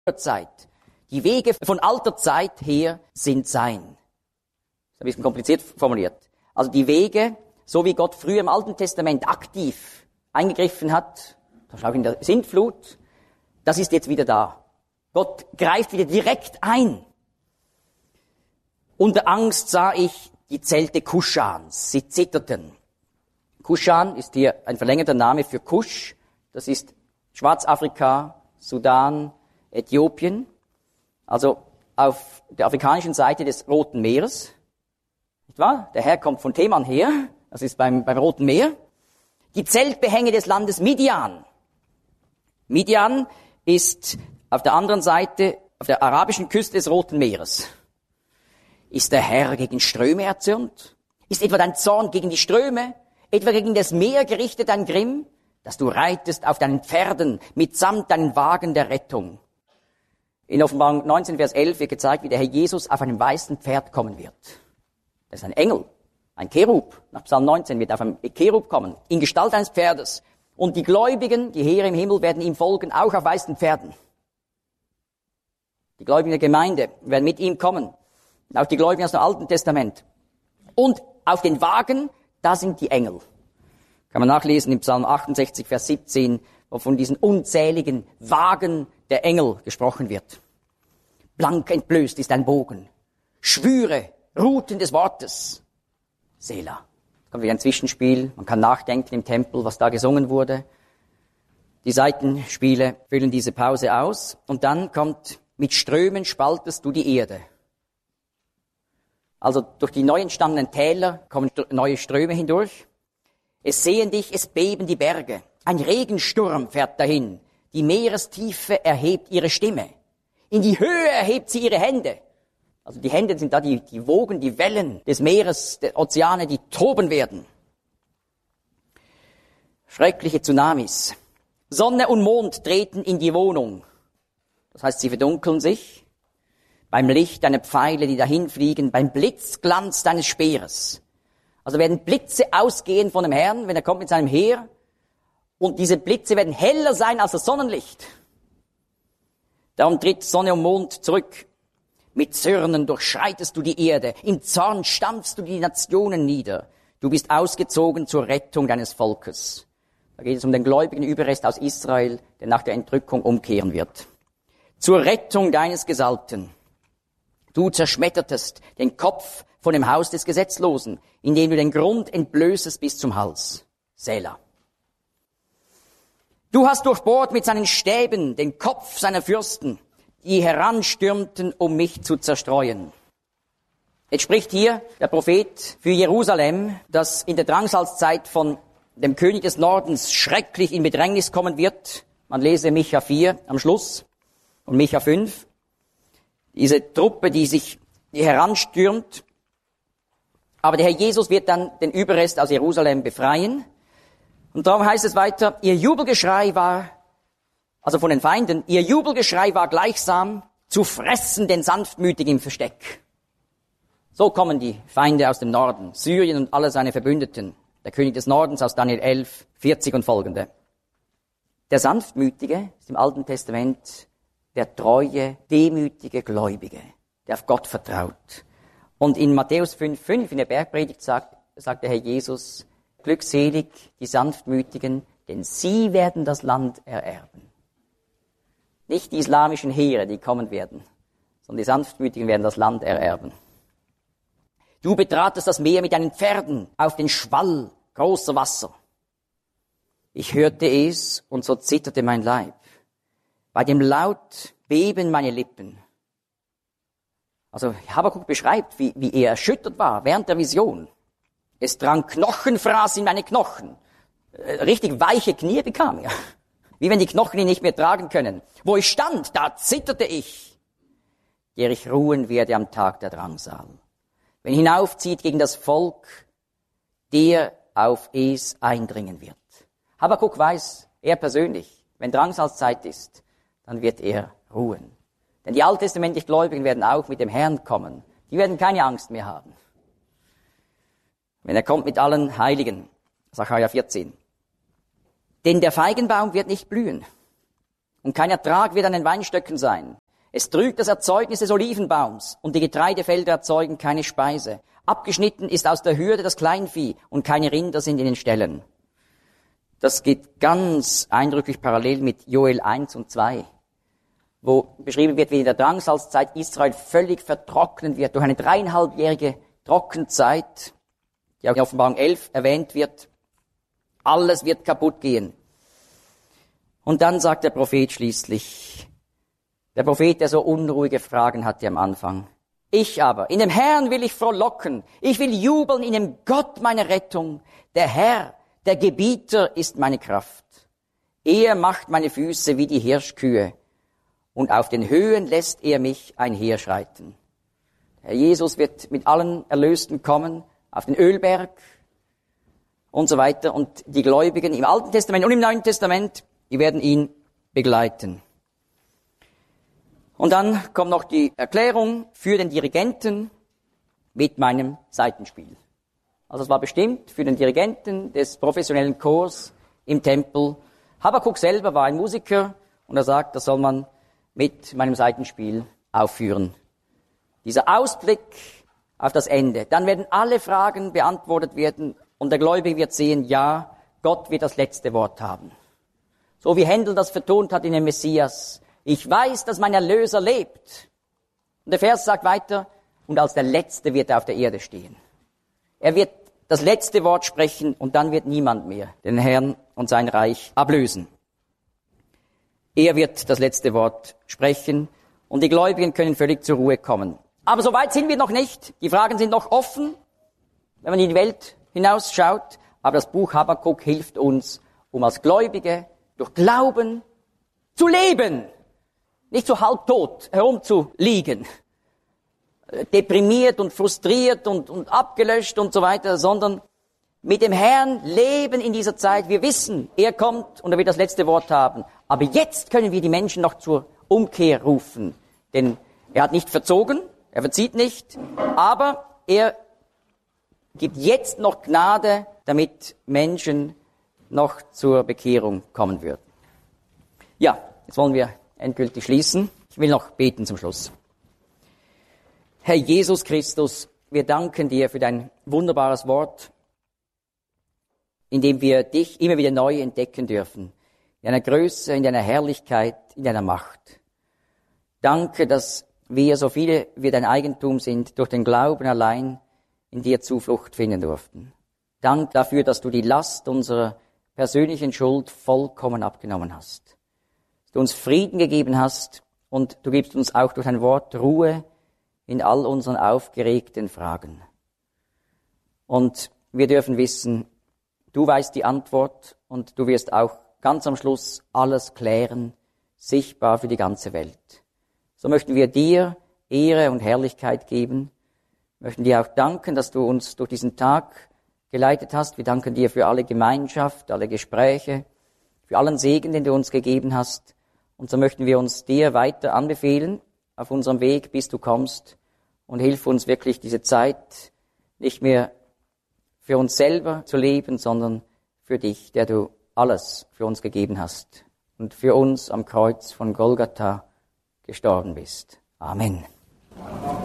Zeit. Die Wege von alter Zeit her sind sein. Das ist ein bisschen kompliziert formuliert. Also die Wege, so wie Gott früher im Alten Testament aktiv eingegriffen hat, zum Beispiel in der Sintflut, das ist jetzt wieder da. Gott greift wieder direkt ein. Unter Angst sah ich die Zelte Kuschans. Sie zitterten. Kuschan ist hier ein verlängerter Name für Kusch. Das ist Schwarzafrika, Sudan, Äthiopien. Also auf der afrikanischen Seite des Roten Meeres. Nicht wahr? Der Herr kommt von Teman her. Das ist beim Roten Meer. Die Zeltbehänge des Landes Midian. Midian ist auf der anderen Seite, auf der arabischen Küste des Roten Meeres. Ist der Herr gegen Ströme erzürnt? Ist etwa dein Zorn gegen die Ströme, etwa gegen das Meer gerichtet, dein Grimm, dass du reitest auf deinen Pferden mitsamt deinen Wagen der Rettung? In Offenbarung 19, Vers 11 wird gezeigt, wie der Herr Jesus auf einem weißen Pferd kommen wird. Das ist ein Engel, ein Cherub. Nach Psalm 19 wird auf einem Cherub kommen, in Gestalt eines Pferdes. Und die Gläubigen, die Heere im Himmel, werden ihm folgen, auch auf weißen Pferden. Die Gläubigen der Gemeinde werden mit ihm kommen. Auch die Gläubigen aus dem Alten Testament. Und auf den Wagen, da sind die Engel. Kann man nachlesen im Psalm 68, Vers 17, wo von diesen unzähligen Wagen der Engel gesprochen wird. Blank entblößt ist ein Bogen. Schwüre, Ruten des Wortes. Selah. Es kommt wieder ein Zwischenspiel. Man kann nachdenken im Tempel, was da gesungen wurde. Die Seitenspiele füllen diese Pause aus. Und dann kommt, mit Strömen spaltest du die Erde. Also durch die neu entstandenen Täler kommen neue Ströme hindurch. Es sehen dich, es beben die Berge. Ein Regensturm fährt dahin. Die Meerestiefe erhebt ihre Stimme. In die Höhe erhebt sie ihre Hände. Also die Hände sind da die Wogen, die Wellen des Meeres, der Ozeane, die toben werden. Schreckliche Tsunamis. Sonne und Mond treten in die Wohnung. Das heißt, sie verdunkeln sich. Beim Licht deiner Pfeile, die dahinfliegen, beim Blitzglanz deines Speeres. Also werden Blitze ausgehen von dem Herrn, wenn er kommt mit seinem Heer. Und diese Blitze werden heller sein als das Sonnenlicht. Darum tritt Sonne und Mond zurück. Mit Zürnen durchschreitest du die Erde. Im Zorn stampfst du die Nationen nieder. Du bist ausgezogen zur Rettung deines Volkes. Da geht es um den gläubigen Überrest aus Israel, der nach der Entrückung umkehren wird. Zur Rettung deines Gesalbten. Du zerschmettertest den Kopf von dem Haus des Gesetzlosen, indem du den Grund entblößest bis zum Hals. Selah. Du hast durchbohrt mit seinen Stäben den Kopf seiner Fürsten, die heranstürmten, um mich zu zerstreuen. Jetzt spricht hier der Prophet für Jerusalem, das in der Drangsalzzeit von dem König des Nordens schrecklich in Bedrängnis kommen wird. Man lese Micha 4 am Schluss und Micha 5. Diese Truppe, die heranstürmt. Aber der Herr Jesus wird dann den Überrest aus Jerusalem befreien. Und darum heißt es weiter, ihr Jubelgeschrei war, also von den Feinden, ihr Jubelgeschrei war gleichsam zu fressen den Sanftmütigen im Versteck. So kommen die Feinde aus dem Norden, Syrien und alle seine Verbündeten. Der König des Nordens aus Daniel 11, 40 und folgende. Der Sanftmütige ist im Alten Testament der treue, demütige Gläubige, der auf Gott vertraut. Und in Matthäus 5,5 in der Bergpredigt sagt der Herr Jesus, glückselig die Sanftmütigen, denn sie werden das Land ererben. Nicht die islamischen Heere, die kommen werden, sondern die Sanftmütigen werden das Land ererben. Du betratest das Meer mit deinen Pferden auf den Schwall großer Wasser. Ich hörte es und so zitterte mein Leib. Bei dem Laut beben meine Lippen. Also Habakuk beschreibt, wie er erschüttert war während der Vision. Es drang Knochenfraß in meine Knochen. Richtig weiche Knie bekam er. Wie wenn die Knochen ihn nicht mehr tragen können. Wo ich stand, da zitterte ich, der ich ruhen werde am Tag der Drangsal. Wenn hinaufzieht gegen das Volk, der auf es eindringen wird. Habakuk weiß, er persönlich, wenn Drangsalzeit ist, dann wird er ruhen. Denn die alttestamentlich Gläubigen werden auch mit dem Herrn kommen. Die werden keine Angst mehr haben. Wenn er kommt mit allen Heiligen. Sacharja 14. Denn der Feigenbaum wird nicht blühen. und kein Ertrag wird an den Weinstöcken sein. Es trügt das Erzeugnis des Olivenbaums, und die Getreidefelder erzeugen keine Speise. Abgeschnitten ist aus der Hürde das Kleinvieh, und keine Rinder sind in den Ställen. Das geht ganz eindrücklich parallel mit Joel 1 und 2, wo beschrieben wird, wie in der Drangsalzzeit Israel völlig vertrocknen wird durch eine 3,5-jährige Trockenzeit, die auch in Offenbarung 11 erwähnt wird. Alles wird kaputt gehen. Und dann sagt der Prophet schließlich, der Prophet, der so unruhige Fragen hatte am Anfang: Ich aber, in dem Herrn will ich frohlocken, ich will jubeln in dem Gott meiner Rettung. Der Herr, der Gebieter ist meine Kraft. Er macht meine Füße wie die Hirschkühe, und auf den Höhen lässt er mich einherschreiten. Herr Jesus wird mit allen Erlösten kommen, auf den Ölberg und so weiter. Und die Gläubigen im Alten Testament und im Neuen Testament, die werden ihn begleiten. Und dann kommt noch die Erklärung für den Dirigenten mit meinem Saitenspiel. Also es war bestimmt für den Dirigenten des professionellen Chors im Tempel. Habakuk selber war ein Musiker und er sagt, das soll man mit meinem Saitenspiel aufführen. Dieser Ausblick auf das Ende. Dann werden alle Fragen beantwortet werden und der Gläubige wird sehen, ja, Gott wird das letzte Wort haben. So wie Händel das vertont hat in dem Messias. Ich weiß, dass mein Erlöser lebt. Und der Vers sagt weiter, und als der Letzte wird er auf der Erde stehen. Er wird das letzte Wort sprechen und dann wird niemand mehr den Herrn und sein Reich ablösen. Er wird das letzte Wort sprechen und die Gläubigen können völlig zur Ruhe kommen. Aber so weit sind wir noch nicht. Die Fragen sind noch offen, wenn man in die Welt hinausschaut. Aber das Buch Habakuk hilft uns, um als Gläubige durch Glauben zu leben. Nicht so halbtot herumzuliegen, deprimiert und frustriert und abgelöscht und so weiter, sondern mit dem Herrn leben in dieser Zeit. Wir wissen, er kommt und er wird das letzte Wort haben. Aber jetzt können wir die Menschen noch zur Umkehr rufen. Denn er hat nicht verzogen, er verzieht nicht, aber er gibt jetzt noch Gnade, damit Menschen noch zur Bekehrung kommen würden. Ja, jetzt wollen wir endgültig schließen. Ich will noch beten zum Schluss. Herr Jesus Christus, wir danken dir für dein wunderbares Wort, in dem wir dich immer wieder neu entdecken dürfen. In deiner Größe, in deiner Herrlichkeit, in deiner Macht. Danke, dass wir, so viele wir dein Eigentum sind, durch den Glauben allein in dir Zuflucht finden durften. Dank dafür, dass du die Last unserer persönlichen Schuld vollkommen abgenommen hast. Dass du uns Frieden gegeben hast und du gibst uns auch durch dein Wort Ruhe in all unseren aufgeregten Fragen. Und wir dürfen wissen, du weißt die Antwort und du wirst auch ganz am Schluss alles klären, sichtbar für die ganze Welt. So möchten wir dir Ehre und Herrlichkeit geben, möchten dir auch danken, dass du uns durch diesen Tag geleitet hast. Wir danken dir für alle Gemeinschaft, alle Gespräche, für allen Segen, den du uns gegeben hast. Und so möchten wir uns dir weiter anbefehlen auf unserem Weg, bis du kommst. Und hilf uns wirklich, diese Zeit nicht mehr für uns selber zu leben, sondern für dich, der du alles für uns gegeben hast und für uns am Kreuz von Golgatha gestorben bist. Amen.